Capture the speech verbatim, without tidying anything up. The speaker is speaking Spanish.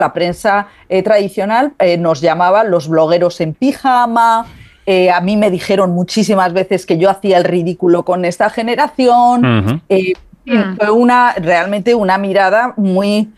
la prensa eh, tradicional eh, nos llamaba los blogueros en pijama. Eh, a mí me dijeron muchísimas veces que yo hacía el ridículo con esta generación. Uh-huh. eh, en fin, fue una, realmente una mirada muy